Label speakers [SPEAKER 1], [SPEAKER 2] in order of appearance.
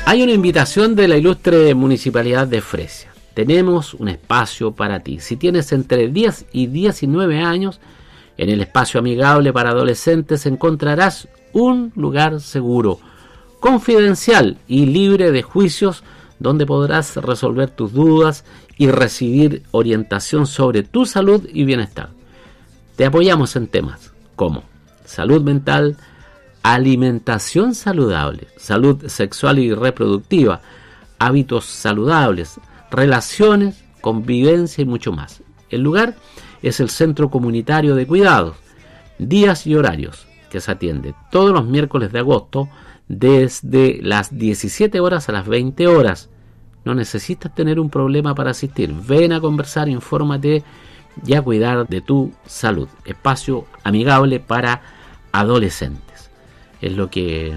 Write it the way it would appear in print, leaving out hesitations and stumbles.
[SPEAKER 1] Hay una invitación de la ilustre Municipalidad de Fresia. Tenemos un espacio para ti. Si tienes entre 10 y 19 años, en el espacio amigable para adolescentes encontrarás un lugar seguro, confidencial y libre de juicios, donde podrás resolver tus dudas y recibir orientación sobre tu salud y bienestar. Te apoyamos en temas como salud mental, alimentación saludable, salud sexual y reproductiva, hábitos saludables, relaciones, convivencia y mucho más. El lugar es el Centro Comunitario de Cuidados. Días y horarios que se atiende todos los miércoles de agosto desde las 17 horas a las 20 horas. No necesitas tener un problema para asistir. Ven a conversar, infórmate y a cuidar de tu salud. Espacio amigable para adolescentes. Es lo que